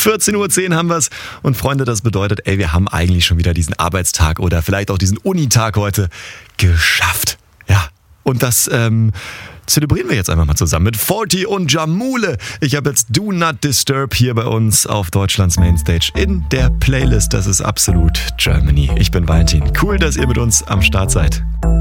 14:10 Uhr haben wir's. Und Freunde, das bedeutet, wir haben eigentlich schon wieder diesen Arbeitstag oder vielleicht auch diesen Unitag heute geschafft. Ja, und das zelebrieren wir jetzt einfach mal zusammen mit 40 und Jamule. Ich habe jetzt Do Not Disturb hier bei uns auf Deutschlands Mainstage in der Playlist. Das ist absolut Germany. Ich bin Valentin. Cool, dass ihr mit uns am Start seid.